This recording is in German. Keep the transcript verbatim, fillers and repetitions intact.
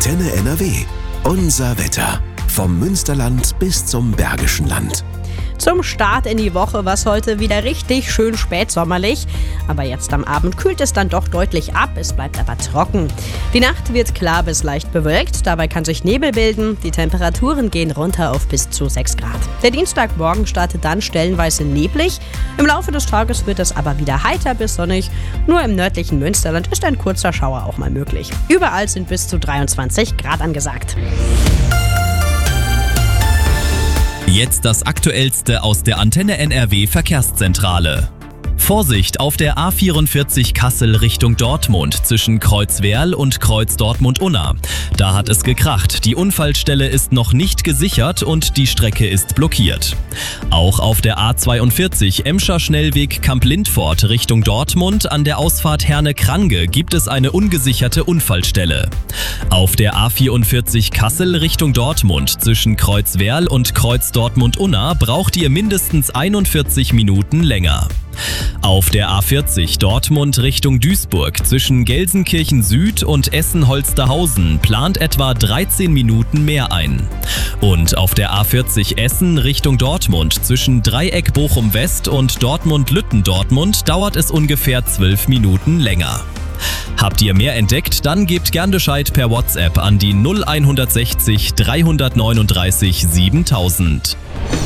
Antenne N R W. Unser Wetter. Vom Münsterland bis zum Bergischen Land. Zum Start in die Woche war es heute wieder richtig schön spätsommerlich. Aber jetzt am Abend kühlt es dann doch deutlich ab, es bleibt aber trocken. Die Nacht wird klar bis leicht bewölkt, dabei kann sich Nebel bilden. Die Temperaturen gehen runter auf bis zu sechs Grad. Der Dienstagmorgen startet dann stellenweise neblig. Im Laufe des Tages wird es aber wieder heiter bis sonnig. Nur im nördlichen Münsterland ist ein kurzer Schauer auch mal möglich. Überall sind bis zu dreiundzwanzig Grad angesagt. Jetzt das Aktuellste aus der Antenne N R W Verkehrszentrale. Vorsicht auf der A vierundvierzig Kassel Richtung Dortmund zwischen Kreuzwerl und Kreuz Dortmund-Unna. Da hat es gekracht. Die Unfallstelle ist noch nicht gesichert und die Strecke ist blockiert. Auch auf der A zweiundvierzig Emscher Schnellweg Kamp-Lindfort Richtung Dortmund an der Ausfahrt Herne-Krange gibt es eine ungesicherte Unfallstelle. Auf der A vierundvierzig Kassel Richtung Dortmund zwischen Kreuzwerl und Kreuz Dortmund-Unna braucht ihr mindestens einundvierzig Minuten länger. Auf der A vierzig Dortmund Richtung Duisburg zwischen Gelsenkirchen Süd und Essen-Holsterhausen plant etwa dreizehn Minuten mehr ein. Und auf der A vierzig Essen Richtung Dortmund zwischen Dreieck Bochum West und Dortmund-Lütten-Dortmund dauert es ungefähr zwölf Minuten länger. Habt ihr mehr entdeckt? Dann gebt gern Bescheid per WhatsApp an die null eins sechzig dreihundertneununddreißig siebentausend.